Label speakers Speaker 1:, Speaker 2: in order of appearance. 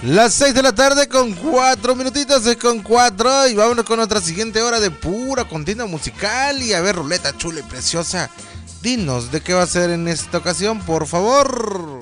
Speaker 1: Las 6 de la tarde con 4 minutitos, es con 4. Y vámonos con nuestra siguiente hora de pura contienda musical. Y a ver, Ruleta chula y preciosa, dinos de qué va a ser en esta ocasión, por favor.